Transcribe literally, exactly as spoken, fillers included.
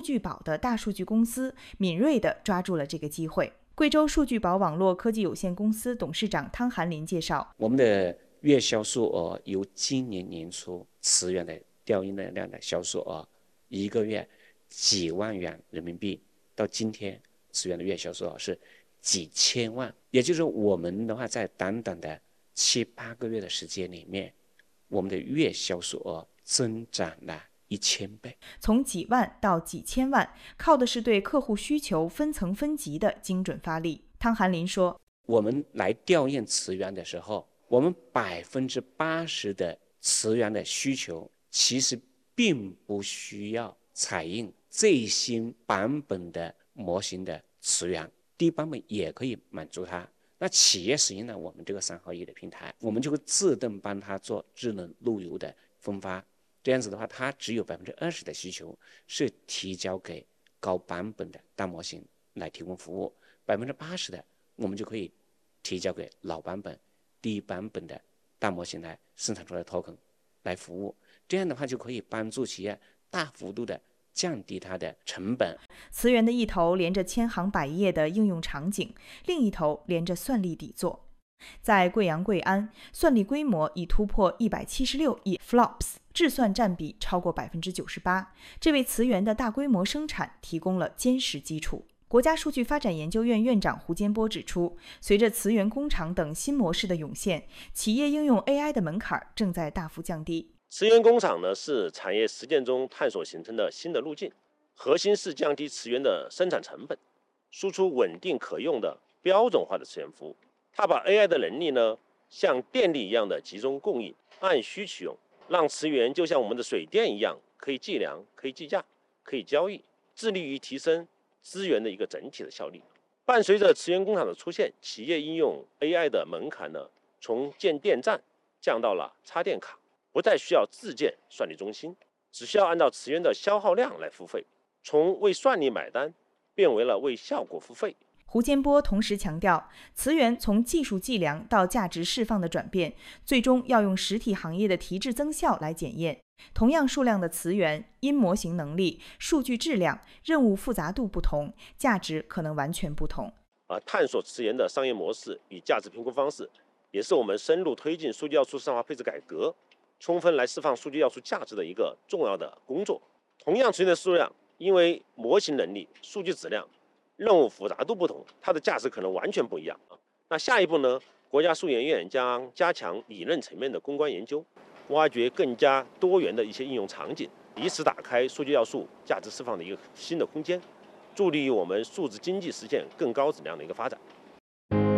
据宝的大数据公司敏锐地抓住了这个机会。贵州数据宝网络科技有限公司董事长汤寒林介绍， 我们的月销售额由今年年初磁源的调用的量的销售额一个月几万元人民币，到今天磁源的月销售额是几千万，也就是我们的话在短短的七八个月的时间里面，我们的月销售额增长了一千倍， 从几万到几千万，靠的是对客户需求分层分级的精准发力。汤寒林说， 我们来调研磁源的时候，我们百分之八十的磁源的需求其实并不需要采用最新版本的模型的磁源，低版本也可以满足它。那企业使用了我们这个三合一的平台，我们就会自动帮它做智能路由的分发，这样子的话，它只有百分之二十的需求是提交给高版本的大模型来提供服务，百分之八十的我们就可以提交给老版本、低版本的大模型来生产出来的 token 来服务。这样的话，就可以帮助企业大幅度的降低它的成本。 磁源的一头连着千行百业的应用场景，另一头连着算力底座。在贵阳贵安，算力规模已突破一百七十六亿 F L O P S， 智算占比超过 百分之九十八， 这为磁源的大规模生产提供了坚实基础。国家数据发展研究院院长胡坚波指出，随着磁源工厂等新模式的涌现，企业应用 A I 的门槛正在大幅降低。 磁源工厂呢，是产业实践中探索形成的新的路径，核心是降低磁源的生产成本，输出稳定可用的标准化的磁源服务。它把 A I 的能力呢，像电力一样的集中供应，按需取用，让磁源就像我们的水电一样，可以计量、可以计价、可以交易，致力于提升资源的一个整体的效率。伴随着磁源工厂的出现，企业应用 A I 的门槛呢，从建电站降到了插电卡，不再需要自建算力中心，只需要按照磁源的消耗量来付费，从为算力买单变为了为效果付费。 胡坚波同时强调，磁源从技术计量到价值释放的转变，最终要用实体行业的提质增效来检验。同样数量的磁源，因模型能力、数据质量、任务复杂度不同，价值可能完全不同。 而探索磁源的商业模式与价值评估方式，也是我们深入推进数据要素市场化配置改革，充分来释放数据要素价值的一个重要的工作。同样磁源的数量，因为模型能力、数据质量、任务复杂度不同，它的价值可能完全不一样。那下一步呢？国家数研院将加强理论层面的攻关研究，挖掘更加多元的一些应用场景，以此打开数据要素价值释放的一个新的空间，助力于我们数字经济实现更高质量的一个发展。